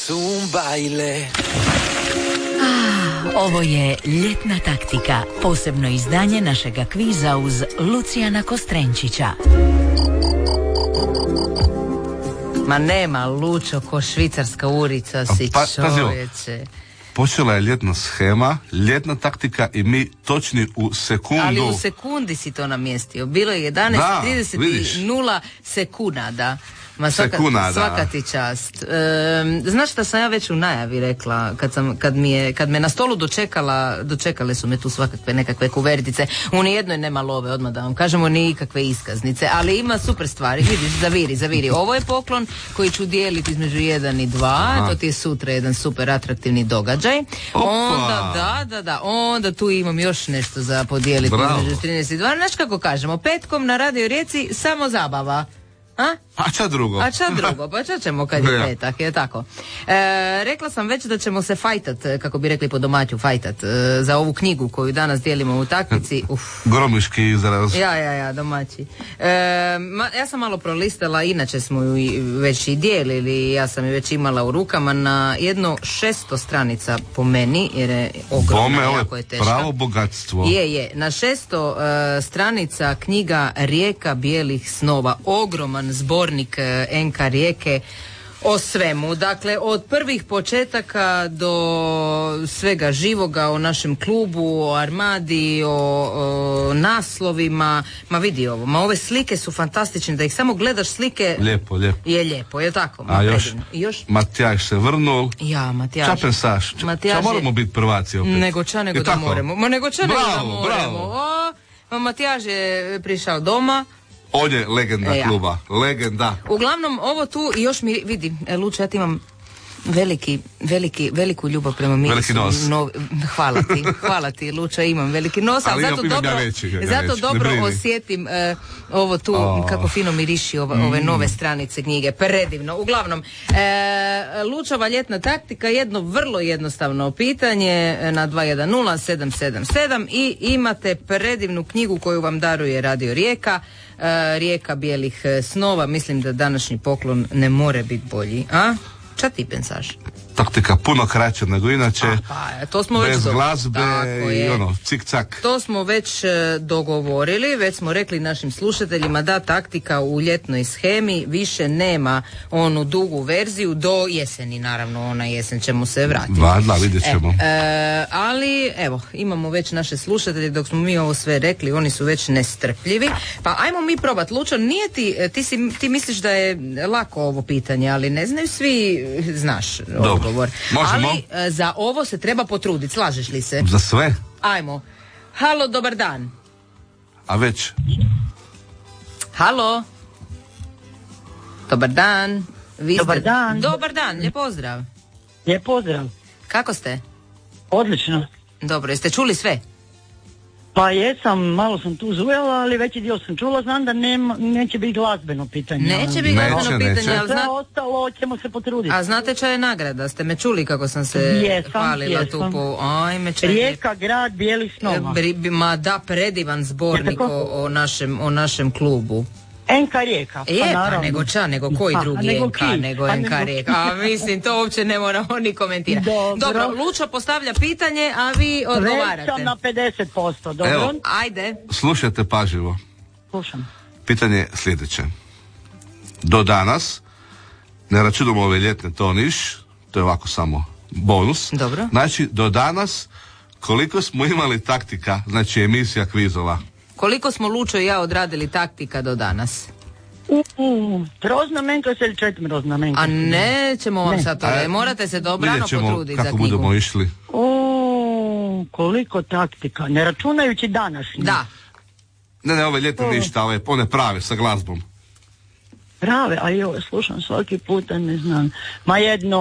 Ovo je ljetna taktika, posebno izdanje našega kviza uz Lucijana Kostrenčića. Ma nema Lučo ko švicarska urica si čovječe. Počela je ljetna shema, ljetna taktika i mi točni u sekundu. Ali u sekundi si to namjestio. Bilo je 11:30 i 0 sekunada. Ma svaka ti čast. Znaš šta sam ja već u najavi rekla kad me na stolu dočekale su me tu svakakve nekakve kuvertice. U nijednoj nema love, odmah da vam kažemo, nikakve iskaznice, ali ima super stvari. Vidiš, zaviri. Ovo je poklon koji ću dijeliti između 1 i 2. To ti je sutra jedan super atraktivni događaj. Onda tu imam još nešto za podijeliti između 13 i 2. Znaš kako kažemo, petkom na Radio Rijeci samo zabava. A ča drugo? Pa ča ćemo kad je petak, je tako. Rekla sam već da ćemo se fajtat, kako bi rekli po domaću, fajtat za ovu knjigu koju danas dijelimo u takmici. Gromiški izraz. Ja, domaći. Ja sam malo prolistala, inače smo ju već i dijelili, ja sam ju već imala u rukama na jedno 600 stranica po meni, jer je ogromna, jako je teška. Pravo bogatstvo. Je. Na 600 stranica knjiga Rijeka bijelih snova, ogroman zbornik NK Rijeke o svemu, dakle od prvih početaka do svega živoga o našem klubu, o Armadi, o naslovima, ma vidi ovo, ove slike su fantastične, da ih samo gledaš slike lijepo. Je lijepo, je tako? A još Matijaš se vrnul. Ja, Matijaš. Ča pensaš? Ča moramo biti prvaci opet? Nego da moramo. Matijaš je prišao doma. On je legenda kluba, legenda. Uglavnom, ovo tu i još mi vidi, Lučo, ja ti imam veliku ljubav prema mirisu. Veliki nos. Hvala ti, Luča, imam veliki nos, ali zato dobro osjetim ovo tu, kako fino miriši ove nove stranice knjige. Predivno. Uglavnom, Lučova ljetna taktika, jedno vrlo jednostavno pitanje na 210-777 i imate predivnu knjigu koju vam daruje Radio Rijeka. Rijeka bijelih snova. Mislim da današnji poklon ne more biti bolji. Šta ti pensaš? Taktika puno kraća nego inače. To smo bez glazbe i cik-cak. To smo već dogovorili, već smo rekli našim slušateljima da taktika u ljetnoj shemi više nema onu dugu verziju do jeseni, naravno ona jesen ćemo se vratiti. Da, vidjet ćemo. Ali evo, imamo već naše slušatelje, dok smo mi ovo sve rekli, oni su već nestrpljivi. Pa ajmo mi probat. Lučo, nije ti misliš da je lako ovo pitanje, ali ne znaju svi, znaš odgovor. Možemo. Ali za ovo se treba potruditi, slažeš li se? Za sve? Ajmo. Halo, dobar dan. A već? Halo. Dobar dan. Dobar dan, lijep pozdrav. Lijep pozdrav. Kako ste? Odlično. Dobro, jeste čuli sve? Pa jesam, malo sam tu zujela, ali veći dio sam čula, znam da neće biti glazbeno pitanje. Neće biti glazbeno pitanje, ali sve ostalo ćemo se potruditi. A znate čo je nagrada? Ste me čuli kako sam se hvalila tu po... Rijeka, grad bijelih snova. Ma da, predivan zbornik o našem klubu. NK Rijeka, nego koji drugi nego NK Rijeka. A mislim, to uopće ne moramo ni komentirati. Dobro, Lučo postavlja pitanje, a vi odgovarate. Već sam na 50%, dobro? Evo, ajde. Slušajte pažljivo. Slušam. Pitanje je sljedeće. Do danas, ne računamo ove ljetne toniš, to je ovako samo bonus. Dobro. Znači, do danas, koliko smo imali taktika, znači emisija kvizova? Koliko smo Lučo i ja odradili taktika do danas? Troznamenka ili četveroznamenka? A nećemo vam sad to, morate se dobrano potruditi za knjigu. Kako budemo išli. Koliko taktika, ne računajući današnji. Da. Ne, ove ljete ništa, one prave sa glazbom. Prave, a joj, slušam svaki puta, ne znam. Ma jedno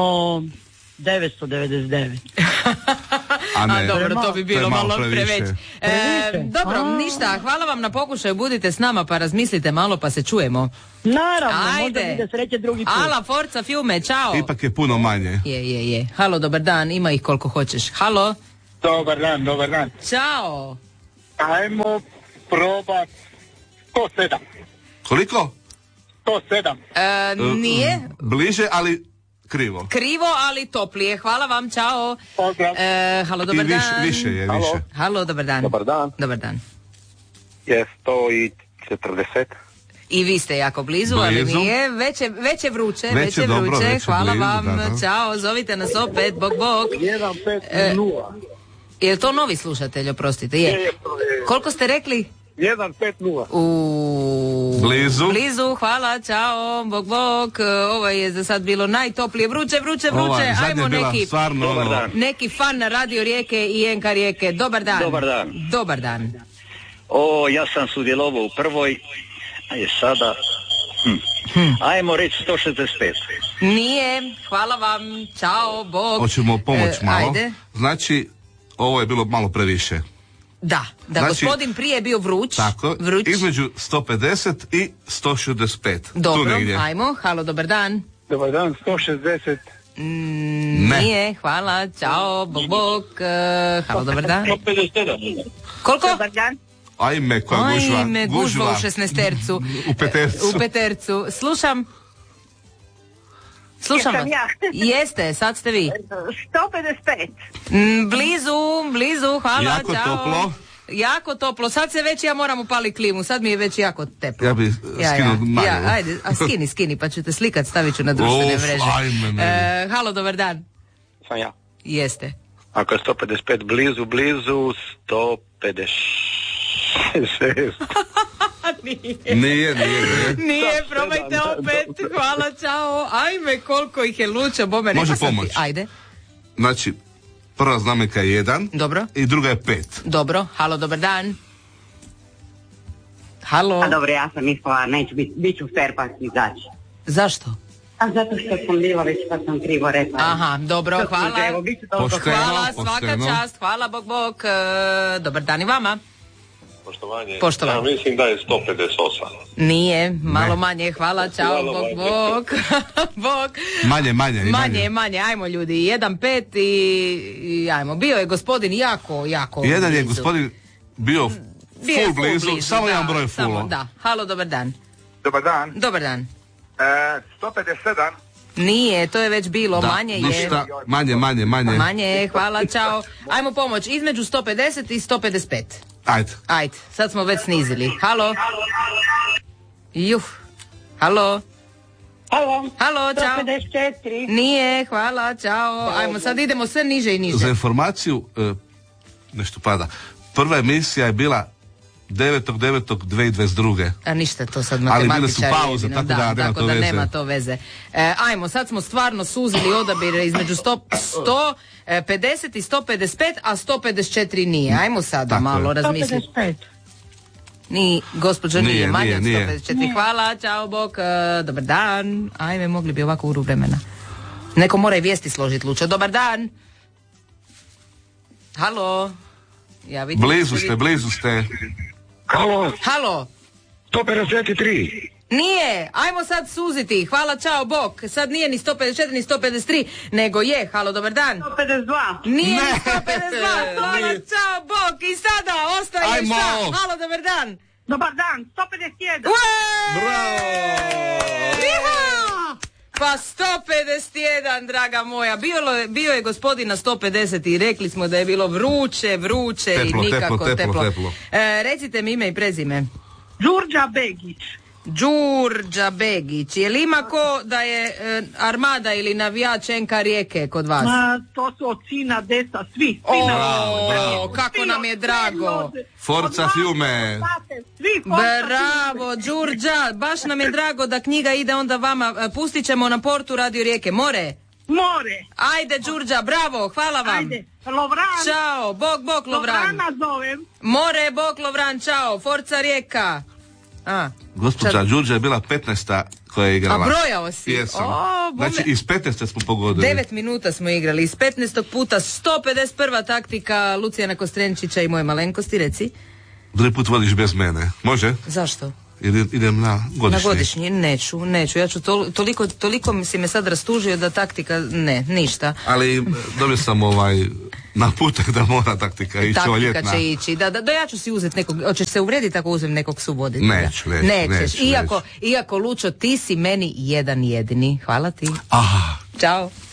999. A dobro, to bi bilo malo preveć. Dobro, ništa, hvala vam na pokušaju, budite s nama pa razmislite malo pa se čujemo. Naravno, možda bude sreće drugi put. Ala, forza, fiume, čao. Ipak je puno manje. Je. Halo, dobar dan, ima ih koliko hoćeš. Halo. Dobar dan. Ćao. Ajmo probat 107. Koliko? 107. Nije. Bliže, ali Krivo. Krivo, ali toplije. Hvala vam, čao. Pozdrav. Halo, dobar dan. Više je, više. Halo, dobar dan. Dobar dan. Dobar dan. Je 140. I vi ste jako blizu, ali nije. Već je vruće, već je dobro, vruće. već je Hvala blizu, vam, da. čao, zovite nas opet, bok, bok. 150. Je li to novi slušatelj, oprostite? Je. Koliko ste rekli? 150. Blizu, hvala, čao, bok, bok. Ovo je za sad bilo najtoplije, vruće. Ajmo neki fan na Radio Rijeke i NK Rijeke. Dobar dan. Dobar dan. Ja sam sudjelovao u prvoj, a je sada... Ajmo reći 165. Nije, hvala vam, čao, bok. Hoćemo pomoć malo. Ajde. Znači, ovo je bilo malo previše. Da, znači, gospodin prije je bio vruć. Tako, između 150 i 165. Dobro, ajmo, halo, dobar dan. Dobar dan, 160. Nije, hvala, čao, bok, halo, dobar dan. 157. Koliko? Dobar dan. Ajme, koja gužva u 16-tercu. U petercu. Slušam vas. Jeste, sad ste vi. 155. Blizu, hvala, jako čao. Toplo. Jako toplo, sad se već ja moram upali klimu, sad mi je već jako teplo. Ja bi skinuo majicu. Ajde, skini, pa ću te slikat, stavit ću na društvene mreže. Halo, dobar dan. Sam ja. Jeste. Ako je 155 blizu, 156. Nije, probajte opet. Hvala, čao. Ajme, koliko ih je luča, bome. Može pomoć. Ajde. Znači, prva znamenka je 1. Dobro. I druga je 5. Dobro, halo, dobar dan. Halo. A dobro, ja sam mislila, neću bit ću fair pa ću izaći. Zašto? A zato što sam bila već pa sam krivo rekla. Aha, dobro, hvala. Hvala, svaka pošteno. čast, hvala, bok. Dobar dan i vama. Poštovanje. Ja mislim da je 158. Nije, malo manje, hvala, čao, bok. Manje, ajmo ljudi, 1,5 i ajmo. Bio je gospodin jako jedan blizu. je gospodin bio full blizu, samo jedan broj fullo. Da, halo, dobar dan. Dobar dan. 157. Nije, to je već bilo, manje je. Ništa, manje. Manje je, hvala, čao. Ajmo pomoć, između 150 i 155. Ajde, sad smo već snizili. Halo. Halo, čao. 154. Nije, hvala, čao. Ajmo, sad idemo sve niže i niže. Za informaciju, nešto pada. Prva emisija je bila 9.9.2022. A ništa, to sad matematičari. Ali bile su pauze, tako da nema to veze. Ajmo, sad smo stvarno suzili odabire između 150 i 155, a 154 nije. Ajmo sada tako malo razmisliti. 155. Ni, gospođo, nije manje od 154. Nije. Hvala, čao, bok, dobar dan. Ajme, mogli bi ovako uru vremena. Neko mora i vijesti složiti, Lučo. Dobar dan. Halo. Ja vidim. Blizu ste. Halo. 153. Nije, ajmo sad suziti. Hvala, čao, bok. Sad nije ni 154 ni 153, nego je. Halo, dobar dan. 152. Nije ni 152. Hvala, čao, bok. I sada ostaje šta? Halo, dobar dan. Dobar dan, 151. Bravo! Pa 151, draga moja. Bio je gospodin na 150 i rekli smo da je bilo vruće teplo, i nikako teplo. Recite mi ime i prezime. Đurđa Begić. Je li ima ko da je armada ili navijač NK Rijeke kod vas? To su od sina, desa, svi. Bravo, kako nam je drago. Forza Fiume. Bravo, Đurđa, baš nam je drago da knjiga ide onda vama. Pustit ćemo na portu Radio Rijeke. More. Ajde, Đurđa, bravo, hvala vam. Ajde, Lovran. Ćao, bok, Lovran. Lovrana zovem. More, bok, Lovran, ćao, Forza Rijeka. Gospođa Đurđa je bila 15. koja je igrala. A brojao si? Znači iz 15. smo pogodili. 9 minuta smo igrali, iz 15. puta 151. taktika Lucijana Kostrenčića i moje malenkosti, reci. Drugi put vodiš bez mene, može? Zašto? Idem na godišnji. Na godišnji, neću, ja ću toliko si me sad rastužio da taktika, ništa. Ali dobio sam naputak da mora taktika ići ova ljetna. Taktika će ići, da ja ću si uzeti nekog, hoćeš se uvrediti ako uzem nekog suvoditi? Nećeš. Iako Lučo, ti si meni jedan jedini, hvala ti. Ćao.